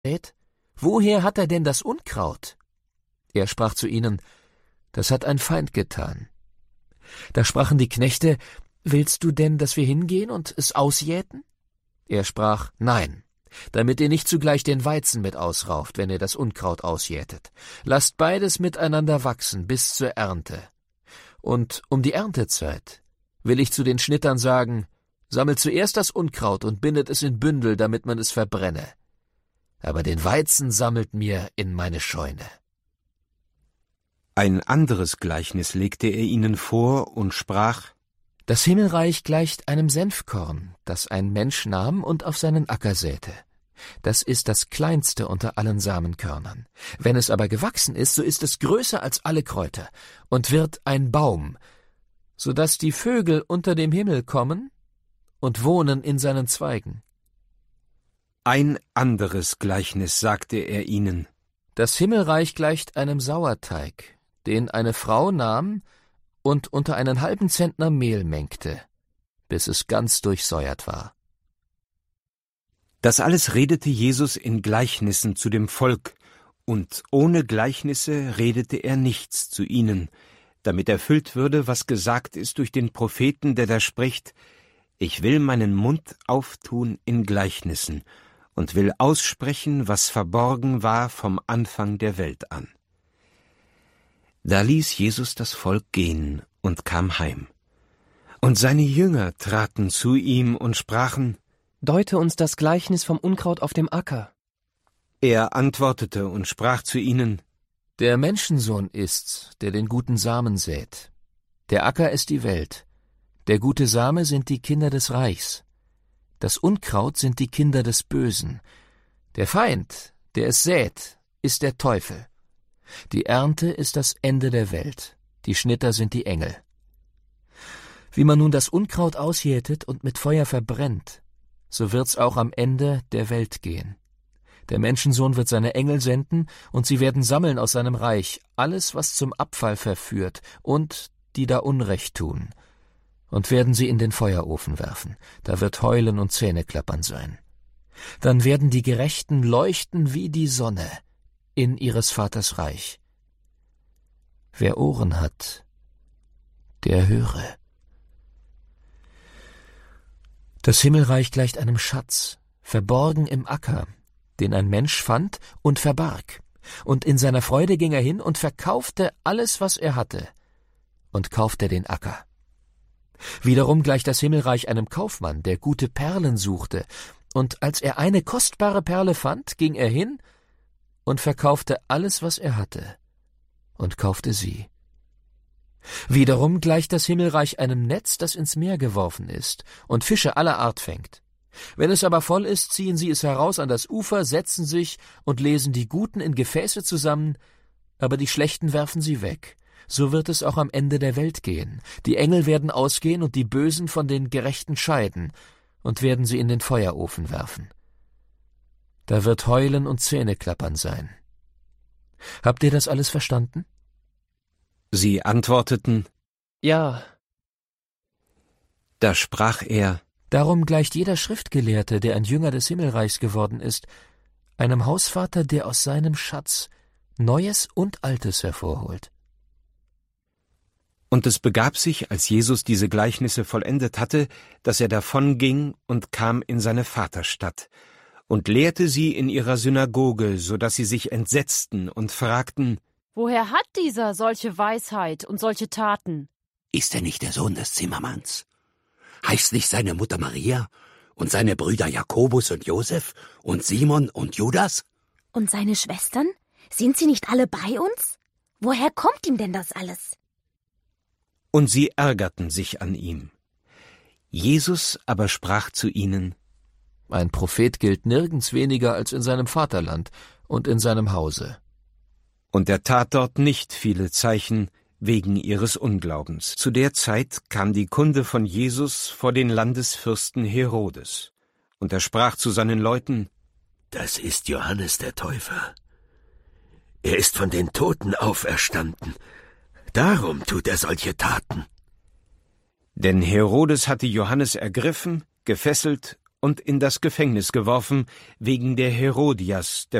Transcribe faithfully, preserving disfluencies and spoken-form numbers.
woher hat er denn das Unkraut? Er sprach zu ihnen, das hat ein Feind getan. Da sprachen die Knechte, willst du denn, dass wir hingehen und es ausjäten? Er sprach, nein, damit ihr nicht zugleich den Weizen mit ausrauft, wenn ihr das Unkraut ausjätet. Lasst beides miteinander wachsen bis zur Ernte. Und um die Erntezeit will ich zu den Schnittern sagen, sammelt zuerst das Unkraut und bindet es in Bündel, damit man es verbrenne. Aber den Weizen sammelt mir in meine Scheune. Ein anderes Gleichnis legte er ihnen vor und sprach, das Himmelreich gleicht einem Senfkorn, das ein Mensch nahm und auf seinen Acker säte. Das ist das kleinste unter allen Samenkörnern. Wenn es aber gewachsen ist, so ist es größer als alle Kräuter und wird ein Baum, so dass die Vögel unter dem Himmel kommen und wohnen in seinen Zweigen. Ein anderes Gleichnis sagte er ihnen. Das Himmelreich gleicht einem Sauerteig, den eine Frau nahm und unter einen halben Zentner Mehl mengte, bis es ganz durchsäuert war. Das alles redete Jesus in Gleichnissen zu dem Volk, und ohne Gleichnisse redete er nichts zu ihnen, damit erfüllt würde, was gesagt ist durch den Propheten, der da spricht, ich will meinen Mund auftun in Gleichnissen und will aussprechen, was verborgen war vom Anfang der Welt an. Da ließ Jesus das Volk gehen und kam heim. Und seine Jünger traten zu ihm und sprachen, Deute uns das Gleichnis vom Unkraut auf dem Acker. Er antwortete und sprach zu ihnen, Der Menschensohn ist's, der den guten Samen sät. Der Acker ist die Welt. Der gute Same sind die Kinder des Reichs. Das Unkraut sind die Kinder des Bösen. Der Feind, der es sät, ist der Teufel. Die Ernte ist das Ende der Welt. Die Schnitter sind die Engel. Wie man nun das Unkraut ausjätet und mit Feuer verbrennt, so wird's auch am Ende der Welt gehen. Der Menschensohn wird seine Engel senden, und sie werden sammeln aus seinem Reich alles, was zum Abfall verführt, und die da Unrecht tun, und werden sie in den Feuerofen werfen. Da wird Heulen und Zähneklappern sein. Dann werden die Gerechten leuchten wie die Sonne in ihres Vaters Reich. Wer Ohren hat, der höre. Das Himmelreich gleicht einem Schatz, verborgen im Acker, den ein Mensch fand und verbarg. Und in seiner Freude ging er hin und verkaufte alles, was er hatte, und kaufte den Acker. Wiederum gleicht das Himmelreich einem Kaufmann, der gute Perlen suchte, und als er eine kostbare Perle fand, ging er hin und verkaufte alles, was er hatte, und kaufte sie. Wiederum gleicht das Himmelreich einem Netz, das ins Meer geworfen ist und Fische aller Art fängt. Wenn es aber voll ist, ziehen sie es heraus an das Ufer, setzen sich und lesen die Guten in Gefäße zusammen, aber die Schlechten werfen sie weg. So wird es auch am Ende der Welt gehen. Die Engel werden ausgehen und die Bösen von den Gerechten scheiden und werden sie in den Feuerofen werfen. Da wird Heulen und Zähneklappern sein. Habt ihr das alles verstanden? Sie antworteten, Ja. Da sprach er, Darum gleicht jeder Schriftgelehrte, der ein Jünger des Himmelreichs geworden ist, einem Hausvater, der aus seinem Schatz Neues und Altes hervorholt. Und es begab sich, als Jesus diese Gleichnisse vollendet hatte, dass er davonging und kam in seine Vaterstadt und lehrte sie in ihrer Synagoge, so dass sie sich entsetzten und fragten, Woher hat dieser solche Weisheit und solche Taten? Ist er nicht der Sohn des Zimmermanns? Heißt nicht seine Mutter Maria und seine Brüder Jakobus und Josef und Simon und Judas? Und seine Schwestern? Sind sie nicht alle bei uns? Woher kommt ihm denn das alles? Und sie ärgerten sich an ihm. Jesus aber sprach zu ihnen, Ein Prophet gilt nirgends weniger als in seinem Vaterland und in seinem Hause. Und er tat dort nicht viele Zeichen wegen ihres Unglaubens. Zu der Zeit kam die Kunde von Jesus vor den Landesfürsten Herodes. Und er sprach zu seinen Leuten, Das ist Johannes der Täufer. Er ist von den Toten auferstanden. Darum tut er solche Taten. Denn Herodes hatte Johannes ergriffen, gefesselt und in das Gefängnis geworfen wegen der Herodias, der